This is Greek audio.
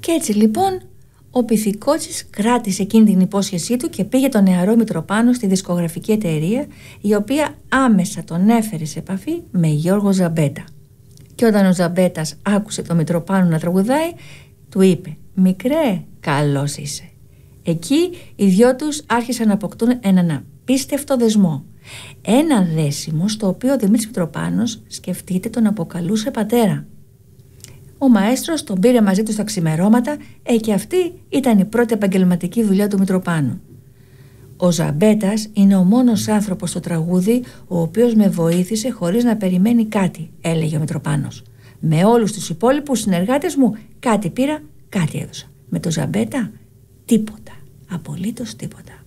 Και έτσι λοιπόν ο Πυθικότσης κράτησε εκείνη την υπόσχεσή του και πήγε τον νεαρό Μητροπάνο στη δισκογραφική εταιρεία, η οποία άμεσα τον έφερε σε επαφή με Γιώργο Ζαμπέτα. Και όταν ο Ζαμπέτας άκουσε τον Μητροπάνο να τραγουδάει, του είπε «Μικρέ, καλός είσαι». Εκεί οι δυο τους άρχισαν να αποκτούν έναν απίστευτο δεσμό. Ένα δέσιμο στο οποίο ο Δημήτρης Μητροπάνος, σκεφτείτε, τον αποκαλούσε πατέρα. Ο μαέστρος τον πήρε μαζί του στα ξημερώματα και αυτή ήταν η πρώτη επαγγελματική δουλειά του Μητροπάνου. Ο Ζαμπέτας είναι ο μόνος άνθρωπος στο τραγούδι ο οποίος με βοήθησε χωρίς να περιμένει κάτι, έλεγε ο Μητροπάνος. Με όλους τους υπόλοιπους συνεργάτες μου κάτι πήρα, κάτι έδωσα. Με το Ζαμπέτα τίποτα, απολύτως τίποτα.